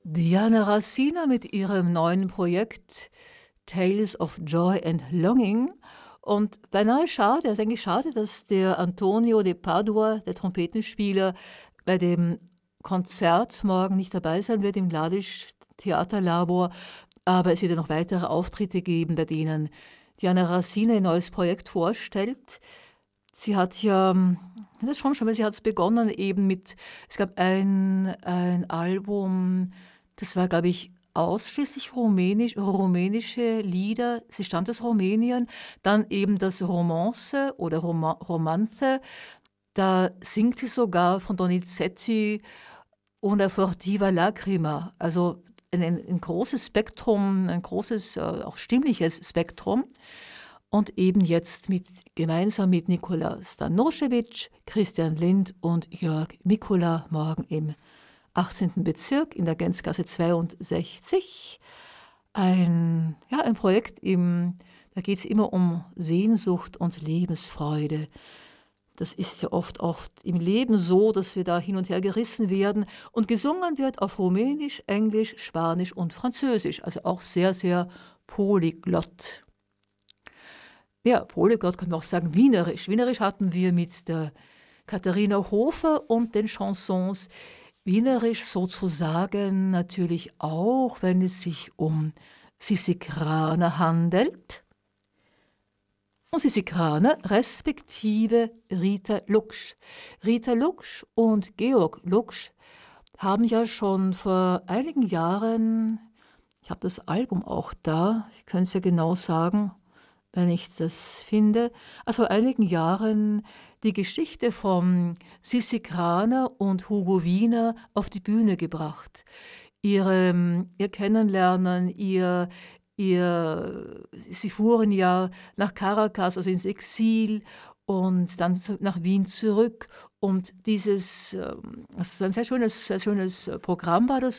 Diana Rassina mit ihrem neuen Projekt Tales of Joy and Longing. Und beinahe schade, es ist eigentlich schade, dass der Antonio de Padua, der Trompetenspieler, bei dem Konzert morgen nicht dabei sein wird im Ladisch Theaterlabor. Aber es wird ja noch weitere Auftritte geben, bei denen Diana Rassina ein neues Projekt vorstellt. Sie hat ja, das ist schon, weil sie hat es begonnen eben mit, es gab ein Album, das war, glaube ich, ausschließlich rumänische Lieder. Sie stammt aus Rumänien. Dann eben das Romance oder Romanze. Da singt sie sogar von Donizetti Una furtiva lacrima. Also ein großes Spektrum, ein großes, auch stimmliches Spektrum. Und eben jetzt gemeinsam mit Nikola Stanošević, Christian Lind und Jörg Mikula morgen im 18. Bezirk in der Gänzgasse 62. Ein Projekt, da geht es immer um Sehnsucht und Lebensfreude. Das ist ja oft im Leben so, dass wir da hin und her gerissen werden. Und gesungen wird auf Rumänisch, Englisch, Spanisch und Französisch. Also auch sehr, sehr polyglott. Ja, polyglott können wir auch sagen wienerisch. Wienerisch hatten wir mit der Katharina Hofer und den Chansons. Wienerisch sozusagen natürlich auch, wenn es sich um Sissi Kraner handelt. Und Sissi Kraner respektive Rita Luksch. Rita Luksch und Georg Luksch haben ja schon vor einigen Jahren, ich habe das Album auch da, ich könnte es ja genau sagen, wenn ich das finde, also vor einigen Jahren die Geschichte von Sissi Kraner und Hugo Wiener auf die Bühne gebracht. Ihr Kennenlernen, sie fuhren ja nach Caracas, also ins Exil und dann nach Wien zurück. Und also ein sehr schönes Programm war das.